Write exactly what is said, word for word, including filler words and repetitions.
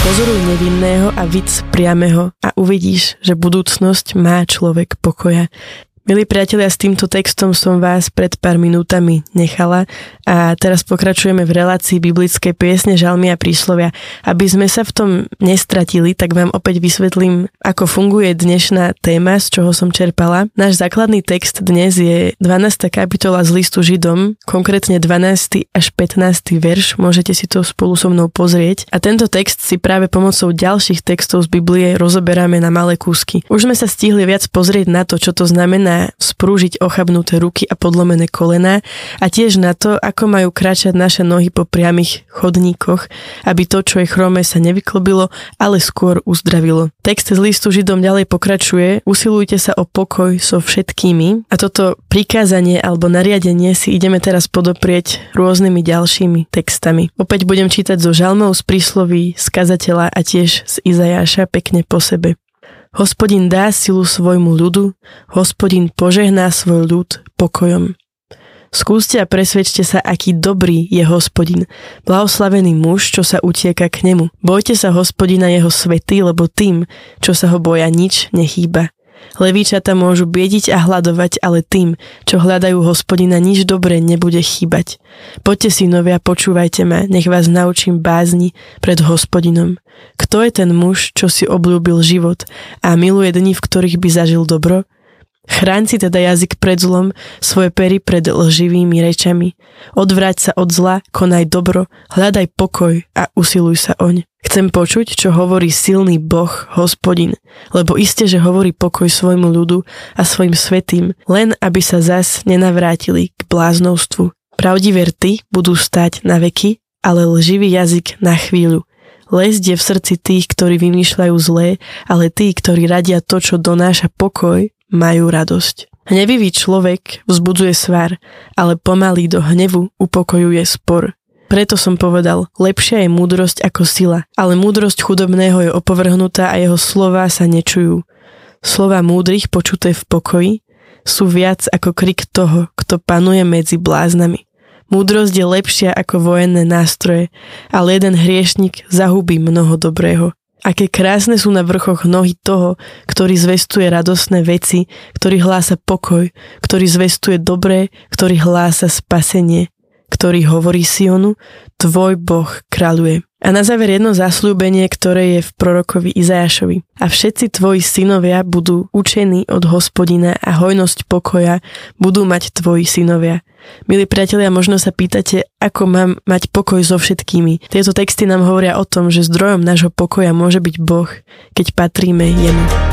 Pozoruj nevinného a vidz priameho a uvidíš, že budúcnosť má človek pokoja. Milí priatelia, s týmto textom som vás pred pár minútami nechala a teraz pokračujeme v relácii biblické piesne, žalmy a príslovia. Aby sme sa v tom nestratili, tak vám opäť vysvetlím, ako funguje dnešná téma, z čoho som čerpala. Náš základný text dnes je dvanásta kapitola z listu Židom, konkrétne dvanásty až pätnásty verš, môžete si to spolu so mnou pozrieť. A tento text si práve pomocou ďalších textov z Biblie rozoberáme na malé kúsky. Už sme sa stihli viac pozrieť na to, čo to znamená sprúžiť ochabnuté ruky a podlomené kolená a tiež na to, ako majú kráčať naše nohy po priamych chodníkoch, aby to, čo je chromé, sa nevyklbilo, ale skôr uzdravilo. Text z listu Židom ďalej pokračuje: usilujte sa o pokoj so všetkými, a toto prikázanie alebo nariadenie si ideme teraz podoprieť rôznymi ďalšími textami. Opäť budem čítať zo žalmov, z prísloví, z kazateľa a tiež z Izajáša pekne po sebe. Hospodin dá silu svojmu ľudu, Hospodin požehná svoj ľud pokojom. Skúste a presvedčte sa, aký dobrý je Hospodin, blahoslavený muž, čo sa utieka k nemu. Bojte sa Hospodina jeho svety, lebo tým, čo sa ho boja, nič nechýba. Levíčata môžu biediť a hladovať, ale tým, čo hľadajú Hospodina, nič dobré nebude chýbať. Poďte, synovia, počúvajte ma, nech vás naučím bázni pred Hospodinom. Kto je ten muž, čo si obľúbil život a miluje dni, v ktorých by zažil dobro? Chráň si teda jazyk pred zlom, svoje pery pred lživými rečami. Odvráť sa od zla, konaj dobro, hľadaj pokoj a usiluj sa oň. Chcem počuť, čo hovorí silný Boh, Hospodin, lebo iste, že hovorí pokoj svojmu ľudu a svojim svätým, len aby sa zas nenavrátili k bláznovstvu. Pravdivé rty budú stáť na veky, ale lživý jazyk na chvíľu. Lesť je v srdci tých, ktorí vymýšľajú zlé, ale tí, ktorí radia to, čo donáša pokoj, majú radosť. Hnevivý človek vzbudzuje svar, ale pomalý do hnevu upokojuje spor. Preto som povedal, lepšia je múdrosť ako sila, ale múdrosť chudobného je opovrhnutá a jeho slová sa nečujú. Slová múdrych počuté v pokoji sú viac ako krik toho, kto panuje medzi bláznami. Múdrosť je lepšia ako vojenné nástroje, ale jeden hriešnik zahubí mnoho dobrého. Aké krásne sú na vrchoch nohy toho, ktorý zvestuje radosné veci, ktorý hlása pokoj, ktorý zvestuje dobré, ktorý hlása spasenie, ktorý hovorí Sionu, tvoj Boh kráľuje. A na záver jedno zasľúbenie, ktoré je v prorokovi Izajášovi. A všetci tvoji synovia budú učení od Hospodina a hojnosť pokoja budú mať tvoji synovia. Milí priatelia, možno sa pýtate, ako mám mať pokoj so všetkými. Tieto texty nám hovoria o tom, že zdrojom nášho pokoja môže byť Boh, keď patríme jemu.